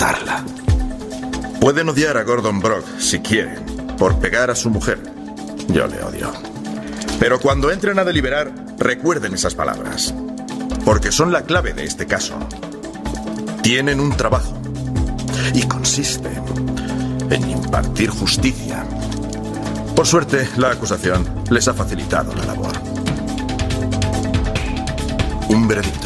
matarla. Pueden odiar a Gordon Brock si quieren, por pegar a su mujer. Yo le odio. Pero cuando entren a deliberar, recuerden esas palabras, porque son la clave de este caso. Tienen un trabajo y consiste en impartir justicia. Por suerte, la acusación les ha facilitado la labor. Un veredicto.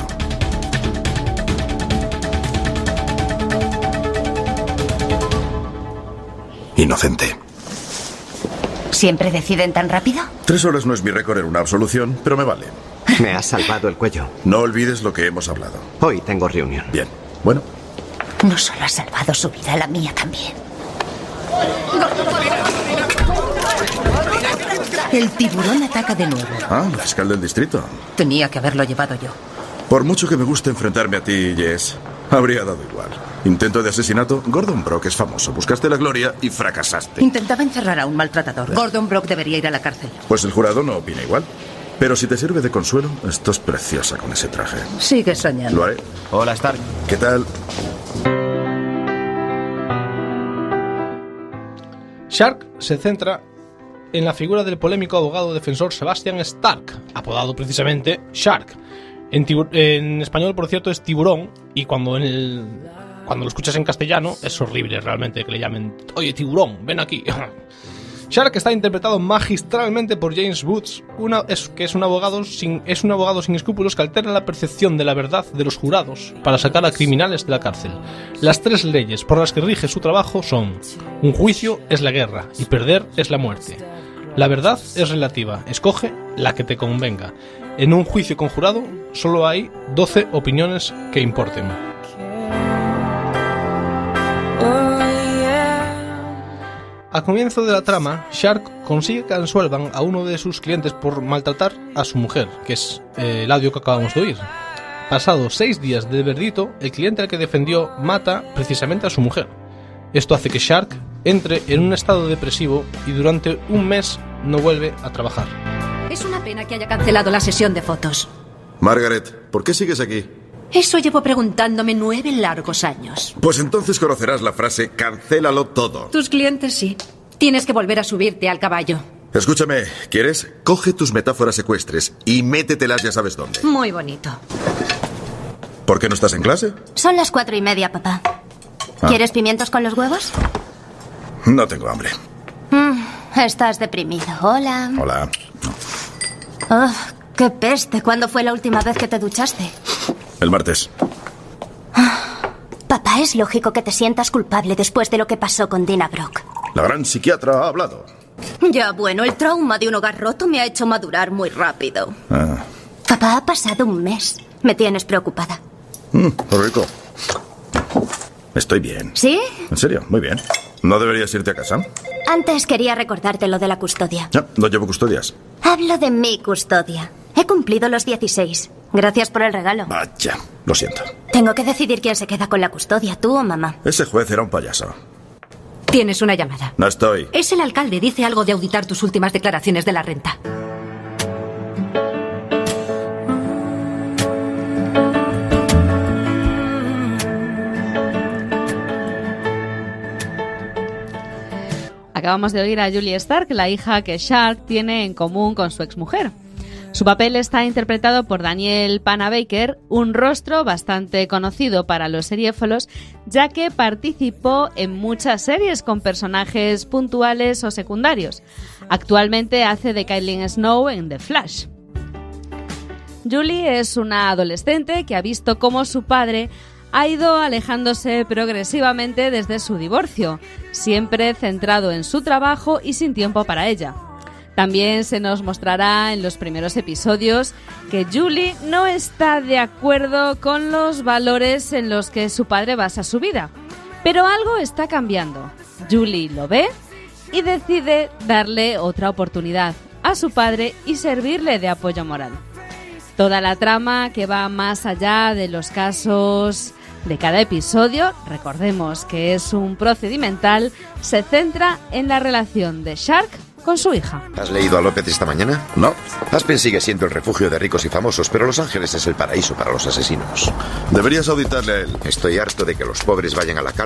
Inocente. ¿Siempre deciden tan rápido? 3 horas no es mi récord en una absolución, pero me vale. Me has salvado el cuello. No olvides lo que hemos hablado. Hoy tengo reunión. Bien, bueno. No solo ha salvado su vida, la mía también. El tiburón ataca de nuevo. Ah, la fiscal del distrito. Tenía que haberlo llevado yo. Por mucho que me guste enfrentarme a ti, Jess, habría dado igual. Intento de asesinato, Gordon Brock es famoso. Buscaste la gloria y fracasaste. Intentaba encerrar a un maltratador. Gordon Brock debería ir a la cárcel. Pues el jurado no opina igual. Pero si te sirve de consuelo, estás preciosa con ese traje. Sigue soñando. Lo haré. Hola, Stark. ¿Qué tal? Shark se centra en la figura del polémico abogado defensor Sebastian Stark, apodado precisamente Shark. En español, por cierto, es tiburón, y cuando lo escuchas en castellano es horrible realmente que le llamen «Oye, tiburón, ven aquí». Shark está interpretado magistralmente por James Woods, que es un abogado sin escrúpulos que altera la percepción de la verdad de los jurados para sacar a criminales de la cárcel. Las 3 leyes por las que rige su trabajo son: un juicio es la guerra y perder es la muerte. La verdad es relativa, escoge la que te convenga. En un juicio con jurado solo hay 12 opiniones que importen. Al comienzo de la trama, Shark consigue que absuelvan a uno de sus clientes por maltratar a su mujer, que es el audio que acabamos de oír. Pasados 6 días de veredicto, el cliente al que defendió mata precisamente a su mujer. Esto hace que Shark entre en un estado depresivo y durante un mes no vuelve a trabajar. Es una pena que haya cancelado la sesión de fotos. Margaret, ¿por qué sigues aquí? Eso llevo preguntándome 9 largos años. Pues entonces conocerás la frase «cancélalo todo». Tus clientes sí. Tienes que volver a subirte al caballo. Escúchame, ¿quieres? Coge tus metáforas ecuestres y métetelas ya sabes dónde. Muy bonito. ¿Por qué no estás en clase? Son las 4:30, papá. ¿Quieres pimientos con los huevos? No tengo hambre. Estás deprimido. Hola. Hola. Oh, qué peste. ¿Cuándo fue la última vez que te duchaste? El martes. Papá, es lógico que te sientas culpable después de lo que pasó con Dina Brock. La gran psiquiatra ha hablado. Ya, bueno, el trauma de un hogar roto me ha hecho madurar muy rápido. Ah. Papá, ha pasado un mes. Me tienes preocupada. Rico. Estoy bien. ¿Sí? ¿En serio? Muy bien. ¿No deberías irte a casa? Antes quería recordarte lo de la custodia. No llevo custodias. Hablo de mi custodia. He cumplido los 16. Gracias por el regalo. Vaya, lo siento. Tengo que decidir quién se queda con la custodia, tú o mamá. Ese juez era un payaso. Tienes una llamada. No estoy. Es el alcalde. Dice algo de auditar tus últimas declaraciones de la renta. Acabamos de oír a Julie Stark, la hija que Shark tiene en común con su exmujer. Su papel está interpretado por Daniel Panabaker, un rostro bastante conocido para los seriéfilos, ya que participó en muchas series con personajes puntuales o secundarios. Actualmente hace de Caitlin Snow en The Flash. Julie es una adolescente que ha visto cómo su padre ha ido alejándose progresivamente desde su divorcio, siempre centrado en su trabajo y sin tiempo para ella. También se nos mostrará en los primeros episodios que Julie no está de acuerdo con los valores en los que su padre basa su vida. Pero algo está cambiando. Julie lo ve y decide darle otra oportunidad a su padre y servirle de apoyo moral. Toda la trama, que va más allá de los casos de cada episodio, recordemos que es un procedimental, se centra en la relación de Shark con su hija. ¿Has leído a López esta mañana? No. Aspen sigue siendo el refugio de ricos y famosos, pero Los Ángeles es el paraíso para los asesinos. Deberías auditarle a él. Estoy harto de que los pobres vayan a la cárcel